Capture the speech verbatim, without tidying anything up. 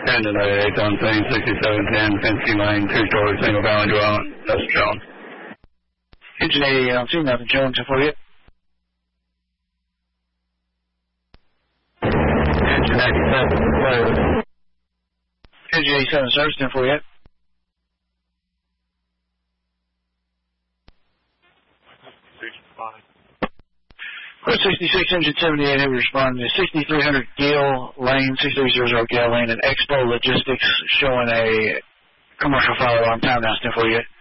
ten tonight, eight on thing, sixty-seven ten, Penske Lane, two-story, single family dwelling. That's Jones. Engine eighty-eight on scene, nothing Jones, ten forty-eight. Engine eighty-seven, service. Engine eighty-seven, service, ten forty-eight. Code sixty-six, engine seventy-eight, heavy responding to sixty-three hundred Gale Lane, sixty-three hundred Gale Lane, and Expo Logistics showing a commercial fire alarm, time now, ten forty-eight.